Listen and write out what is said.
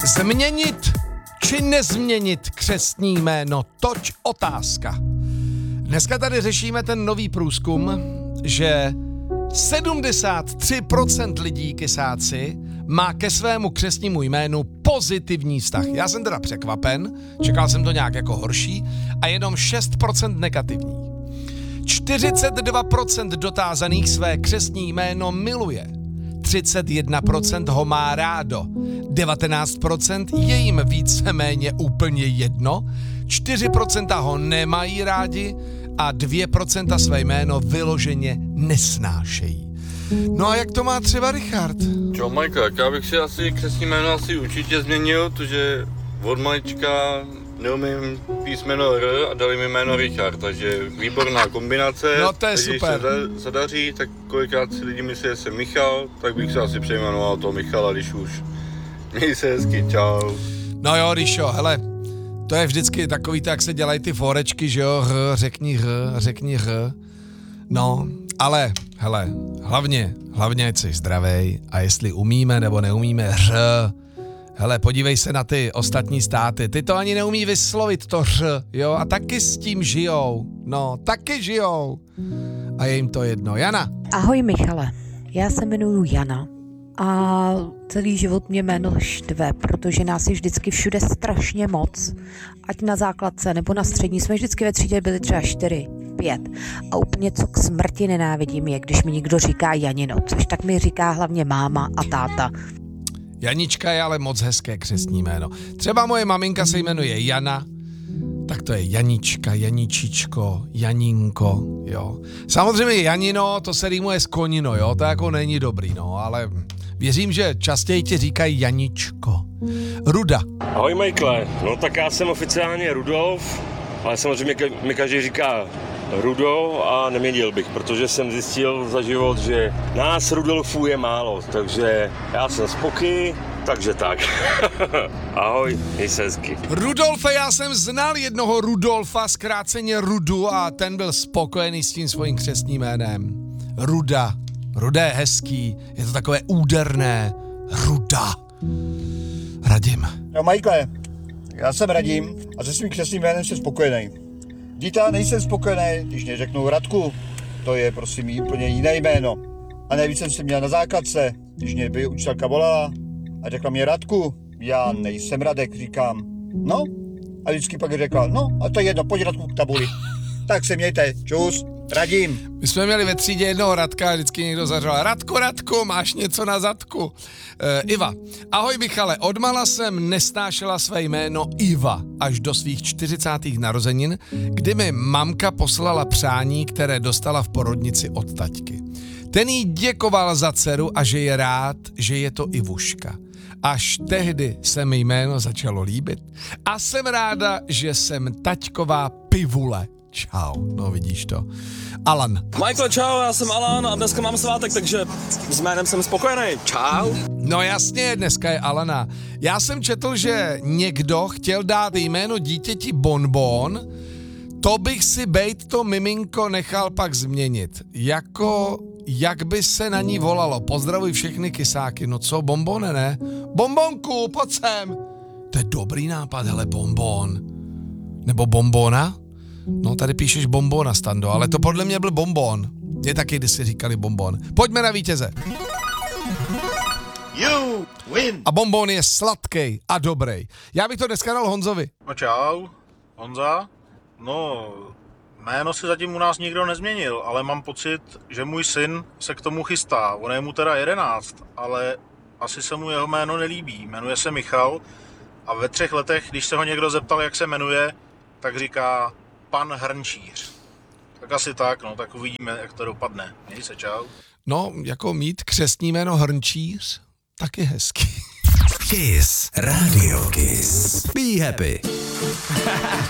Změnit či nezměnit křestní jméno? Toť otázka. Dneska tady řešíme ten nový průzkum, že 73% lidí kysáci má ke svému křestnímu jménu pozitivní vztah. Já jsem teda překvapen, čekal jsem to nějak jako horší, a jenom 6% negativní. 42% dotázaných své křestní jméno miluje. 31% ho má rádo. 19% je jim víceméně úplně jedno. 4% ho nemají rádi a 2% své jméno vyloženě nesnášejí. No a jak to má třeba Richard? Čau Michael, já bych si asi křestní jméno určitě změnil, protože od malička neumím písmeno R a dali mi jméno Richard, takže výborná kombinace. No to je super. Když se zadaří, tak kolikrát si lidi myslí, že jsem Michal, tak bych se asi přejmenoval toho Michala, když už. Měj se hezky, čau. No jo, Ríšo, hele, to je vždycky takový, tak se dělají ty forečky, že jo, řekni R. No, ale, hele, hlavně, ať jsi zdravej, a jestli umíme nebo neumíme R, hele, podívej se na ty ostatní státy, ty to ani neumí vyslovit, to R, jo, a taky s tím žijou, no, taky žijou. A je jim to jedno. Jana. Ahoj Michale, já se jmenuju Jana a celý život mě jméno štve, protože nás je vždycky všude strašně moc. Ať na základce nebo na střední jsme vždycky ve třídě byli třeba 4, 5. A úplně co k smrti nenávidím je, když mi někdo říká Janino, což tak mi říká hlavně máma a táta. Janička je ale moc hezké křestní jméno. Třeba moje maminka se jmenuje Jana, tak to je Janička, Janičičko, Janinko, jo. Samozřejmě Janino, to se rýmuje s konino, jo, to jako není dobrý, no, ale věřím, že častěji ti říkají Janičko. Ruda. Ahoj Michael, no tak já jsem oficiálně Rudolf, ale samozřejmě mi každý říká Rudo a neměnil bych, protože jsem zjistil za život, že nás Rudolfů je málo, takže já jsem Spoky, takže tak. Ahoj, měj se hezky. Rudolfe, já jsem znal jednoho Rudolfa, zkráceně Rudu, a ten byl spokojený s tím svým křestním jménem. Ruda. Ruda je hezký, je to takové úderné. Ruda. Radim. No Michael, já jsem Radim a se svým křestním jménem jsem spokojený. Díta, nejsem spokojený, když mě řeknou Radku, to je prosím úplně jiné jméno. A nejvíc jsem se měl na základce, když mě by učitelka volala a řekla mě Radku, já nejsem Radek, říkám, no. A vždycky pak řekla, no a to je jedno, pojď Radku k tabuli. Tak se mějte, čus, Radim. My jsme měli ve třídě jednoho Radka a vždycky někdo zařval, Radku, máš něco na zadku. Iva. Ahoj Michale, odmala jsem nesnášela své jméno Iva až do svých 40. narozenin, kdy mi mamka poslala přání, které dostala v porodnici od taťky. Ten jí děkoval za dceru a že je rád, že je to Ivuška. Až tehdy se mi jméno začalo líbit a jsem ráda, že jsem taťková pivule. Čau, no vidíš to. Alan. Michael, čau, já jsem Alan a dneska mám svátek, takže s jménem jsem spokojený. Čau. No jasně, dneska je Alana. Já jsem četl, že někdo chtěl dát jméno dítěti Bonbon, to bych si bejt to miminko nechal pak změnit. Jak by se na ní volalo. Pozdravuj všechny kysáky. No co, Bonbone, ne? Bonbonku, pojď sem. To je dobrý nápad, hele, Bonbon. Nebo Bonbona? No, tady píšeš Bonbona, Stando, ale to podle mě byl Bonbon. Mě taky kdysi říkali Bonbon. Pojďme na vítěze. You win. A Bonbon je sladký a dobrý. Já bych to dneska dal Honzovi. No čau, Honza. No, jméno si zatím u nás nikdo nezměnil, ale mám pocit, že můj syn se k tomu chystá. On je mu teda 11, ale asi se mu jeho jméno nelíbí. Jmenuje se Michal a ve 3 letech, když se ho někdo zeptal, jak se jmenuje, tak říká pan Hrnčíř. Tak asi tak, no, tak uvidíme, jak to dopadne. Měj se, čau. No, jako mít křestní jméno Hrnčíř, taky hezký. Kiss, Radio Kiss. Be happy.